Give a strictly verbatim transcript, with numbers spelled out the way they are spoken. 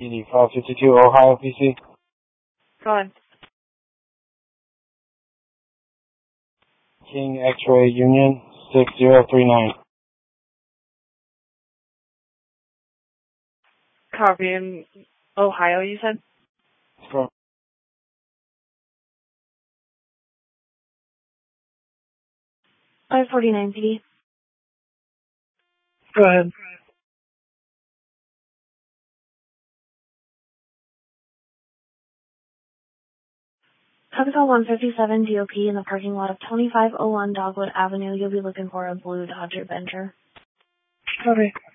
P D five fifty-two, Ohio, P C. Go ahead. King X-Ray Union, six zero three nine. Copy in Ohio, you said? From five forty-nine P D. Go ahead. Tuxedo one fifty-seven D O P in the parking lot of twenty-five oh one Dogwood Avenue. You'll be looking for a blue Dodge Adventure. Copy.